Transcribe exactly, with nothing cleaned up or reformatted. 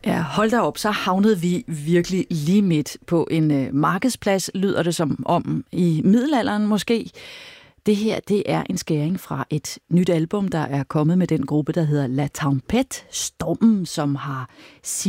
Ja, hold da op, så havnede vi virkelig lige midt på en øh, markedsplads, lyder det som om i middelalderen måske. Det her, det er en skæring fra et nyt album, der er kommet med den gruppe, der hedder La Tempête, Stormen, som har